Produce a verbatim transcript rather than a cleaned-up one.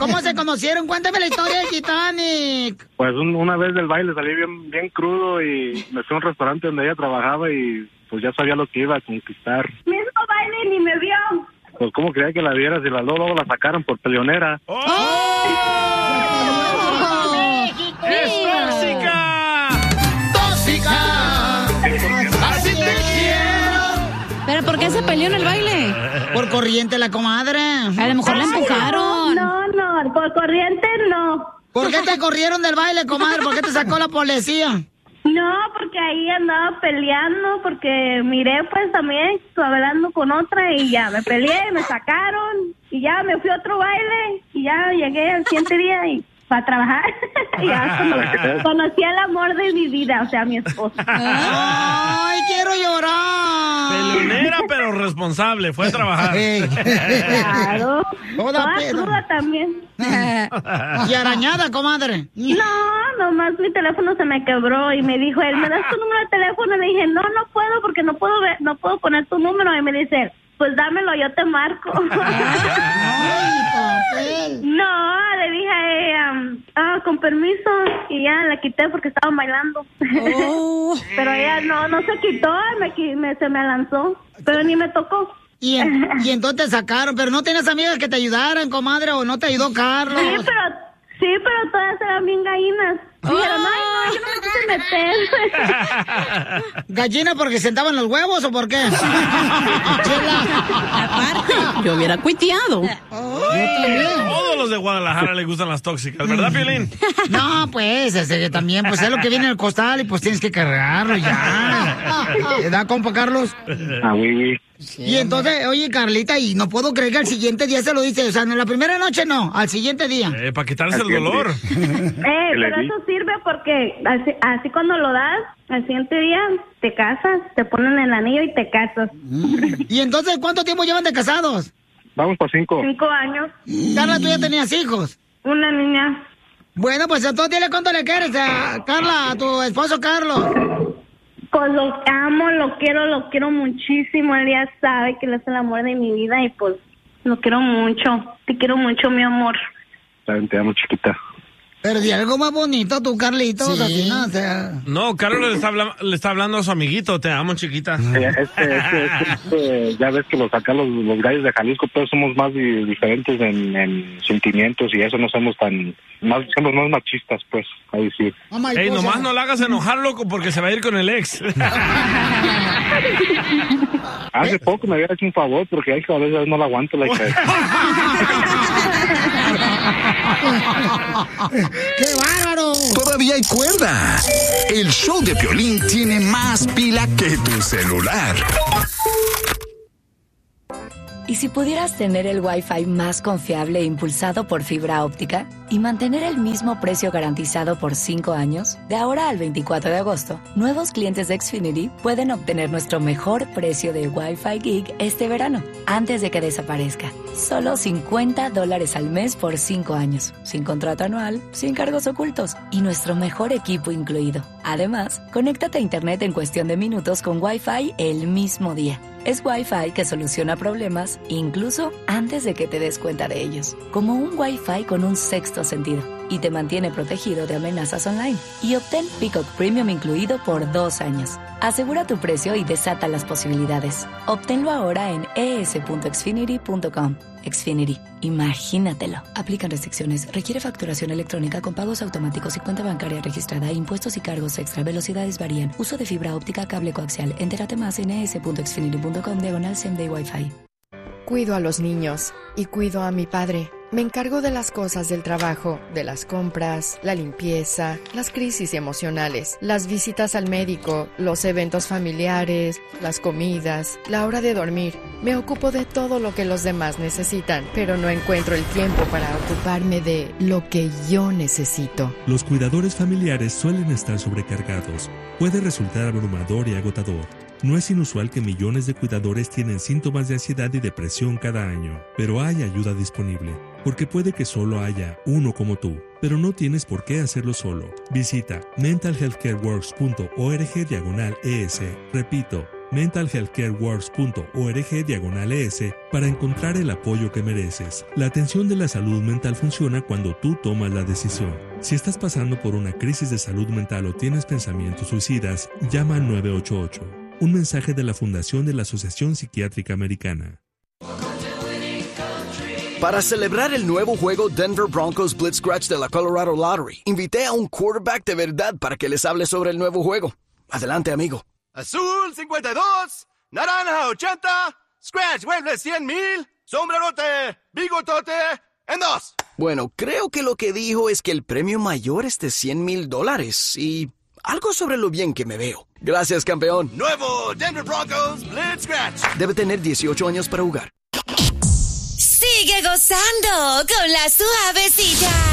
¿cómo se conocieron? Cuéntame la historia del Titanic. Pues un, una vez del baile salí bien, bien crudo y me fui a un restaurante donde ella trabajaba y pues ya sabía lo que iba a conquistar. Mismo baile ni me vio. Pues cómo quería que la vieras y la luego, luego la sacaron por peleonera. ¡Oh! ¡Oh! ¡Es tóxica! ¡Tóxica! ¡Así te quiero! ¿Pero por qué se peleó en el baile? Por corriente la comadre. A lo mejor la empujaron. No, no, por corriente no. ¿Por qué te corrieron del baile, comadre? ¿Por qué te sacó la policía? No, porque ahí andaba peleando, porque miré pues también, hablando con otra y ya me peleé, me sacaron y ya me fui a otro baile y ya llegué al siguiente día y para trabajar. Y ya conocí, conocí al amor de mi vida, o sea, mi esposo. ¡Ay, quiero llorar! Peleonera, pero responsable, fue a trabajar. Claro. Toda Toda pedo. cruda también. ¿Y arañada, comadre? No, nomás mi teléfono se me quebró y me dijo él, ¿me das tu número de teléfono? Le dije, no, no puedo porque no puedo ver, no puedo poner tu número. Y me dice, pues dámelo, yo te marco. Ay, papel. No, le dije a ella, ah, con permiso, y ya la quité porque estaba bailando. Oh. Pero ella no, no se quitó, me, qui- me, se me lanzó, pero ni me tocó. Y, en- y entonces te sacaron, pero no tienes amigas que te ayudaran, comadre, o no te ayudó Carlos. Sí, pero, sí, pero todas eran bien gallinas. Dijeron, ay, no, yo no me quise meter. ¿Gallina porque sentaban los huevos o por qué? Aparte, yo hubiera cuiteado. Todos los de Guadalajara les gustan las tóxicas, ¿verdad, Piolín? No, pues, ese, también, pues es lo que viene en el costal y pues tienes que cargarlo ya. ¿Te da, compa Carlos? Ah, oui, oui. Y entonces, oye, Carlita, y no puedo creer que al siguiente día se lo dice, o sea, en la primera noche no, al siguiente día. Eh, para quitarse el dolor. Eh, pero eso sirve porque así, así cuando lo das, al siguiente día te casas, te ponen el anillo y te casas. Y entonces, ¿cuánto tiempo llevan de casados? Vamos por cinco. Cinco años, Carla, ¿tú ya tenías hijos? una niña. Bueno, pues entonces dile cuánto le quieres a Carla, a tu esposo Carlos. Pues lo amo, lo quiero, lo quiero muchísimo. Él ya sabe que él es el amor de mi vida y pues lo quiero mucho. Te quiero mucho, mi amor. También te amo, chiquita. Pero di algo más bonito tú, Carlitos, Sí. así, ¿no? O sea... No, Carlos le está, habla- le está hablando a su amiguito, te amo, chiquita. Eh, Este, este, este, este, ya ves que los acá los, los gallos de Jalisco, pues somos más di- diferentes en, en sentimientos y eso no somos tan, más, somos más machistas, pues, a decir. Ey, nomás no la hagas enojar, loco, porque se va a ir con el ex. Hace poco me había hecho un favor porque hay que a veces no la aguanto la hija. ¡Qué bárbaro! Todavía hay cuerda. El show de Piolín tiene más pila que tu celular. ¿Y si pudieras tener el Wi-Fi más confiable e impulsado por fibra óptica y mantener el mismo precio garantizado por cinco años? De ahora al veinticuatro de agosto, nuevos clientes de Xfinity pueden obtener nuestro mejor precio de Wi-Fi Gig este verano, antes de que desaparezca. Solo cincuenta dólares al mes por cinco años, sin contrato anual, sin cargos ocultos y nuestro mejor equipo incluido. Además, conéctate a Internet en cuestión de minutos con Wi-Fi el mismo día. Es Wi-Fi que soluciona problemas incluso antes de que te des cuenta de ellos. Como un Wi-Fi con un sexto sentido y te mantiene protegido de amenazas online. Y obtén Peacock Premium incluido por dos años. Asegura tu precio y desata las posibilidades. Obténlo ahora en e s punto xfinity punto com. Xfinity, imagínatelo. Aplican restricciones. Requiere facturación electrónica con pagos automáticos y cuenta bancaria registrada. Impuestos y cargos extra. Velocidades varían. Uso de fibra óptica, cable coaxial. Entérate más en e s punto xfinity punto com diagonal same day Wi-Fi. Cuido a los niños y cuido a mi padre. Me encargo de las cosas del trabajo, de las compras, la limpieza, las crisis emocionales, las visitas al médico, los eventos familiares, las comidas, la hora de dormir. Me ocupo de todo lo que los demás necesitan, pero no encuentro el tiempo para ocuparme de lo que yo necesito. Los cuidadores familiares suelen estar sobrecargados. Puede resultar abrumador y agotador. No es inusual que millones de cuidadores tienen síntomas de ansiedad y depresión cada año, pero hay ayuda disponible, porque puede que solo haya uno como tú, pero no tienes por qué hacerlo solo. Visita mental health care works punto org diagonal es. Repito, mental health care wars punto org diagonal es para encontrar el apoyo que mereces. La atención de la salud mental funciona cuando tú tomas la decisión. Si estás pasando por una crisis de salud mental o tienes pensamientos suicidas, llama al nueve ocho ocho. Un mensaje de la Fundación de la Asociación Psiquiátrica Americana. Para celebrar el nuevo juego Denver Broncos Blitz Scratch de la Colorado Lottery, invité a un quarterback de verdad para que les hable sobre el nuevo juego. Adelante, amigo. Azul cincuenta y dos, naranja ochenta, Scratch vuelve cien mil, sombrerote, bigotote, en dos. Bueno, creo que lo que dijo es que el premio mayor es de cien mil dólares y algo sobre lo bien que me veo. Gracias, campeón. Nuevo Denver Broncos Blitz Scratch. Debe tener dieciocho años para jugar. Sigue gozando con la suavecita.